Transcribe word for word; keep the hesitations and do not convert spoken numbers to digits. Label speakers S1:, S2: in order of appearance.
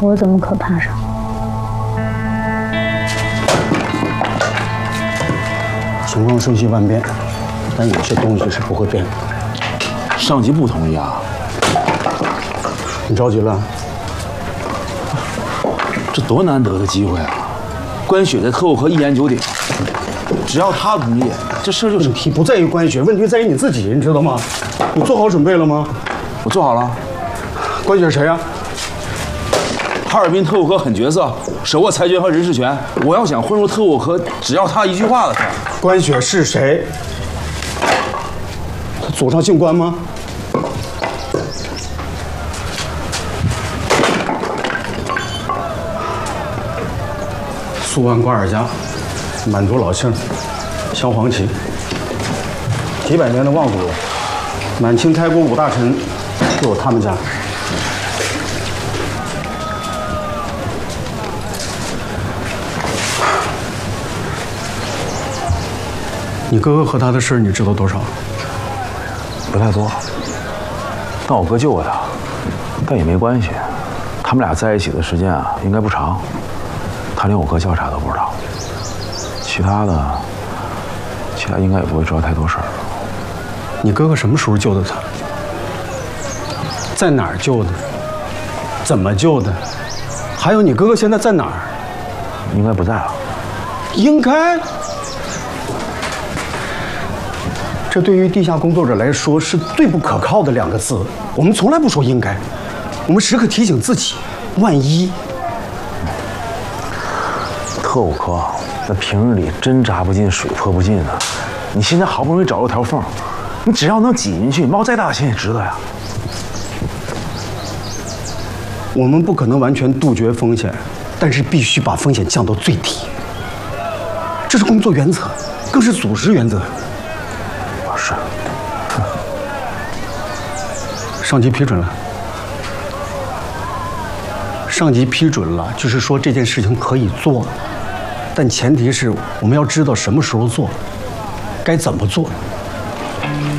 S1: 我怎么可怕上？
S2: 情况瞬息万变，但有些东西是不会变的。
S3: 上级不同意啊？
S2: 你着急了？
S3: 这多难得的机会啊！关雪在特务科一言九鼎，只要他同意，这事儿就
S2: 问题不在于关雪，问题在于你自己，你知道吗？你做好准备了吗？
S3: 我做好了。
S2: 关雪谁呀？
S3: 哈尔滨特务科狠角色，手握财权和人事权。我要想混入特务科，只要他一句话的事儿。
S2: 关雪是谁？他祖上姓关吗？苏万瓜尔佳，满族老姓，镶黄旗，几百年的望族，满清开国五大臣就有他们家。你哥哥和他的事你知道多少？
S3: 不太多，但我哥救过他，但也没关系。他们俩在一起的时间啊，应该不长。他连我哥叫啥都不知道，其他的，其他应该也不会知道太多事儿。
S2: 你哥哥什么时候救的他？在哪儿救的？怎么救的？还有你哥哥现在在哪儿？
S3: 应该不在了。
S2: 应该？这对于地下工作者来说是最不可靠的两个字。我们从来不说应该，我们时刻提醒自己，万一。
S3: 特务科那平日里针扎不进水泼不进的，你现在好不容易找到条缝，你只要能挤进去，冒再大的险也值得呀。
S2: 我们不可能完全杜绝风险，但是必须把风险降到最低。这是工作原则，更是组织原则。
S3: 是。
S2: 上级批准了。上级批准了，就是说这件事情可以做，但前提是我们要知道什么时候做，该怎么做。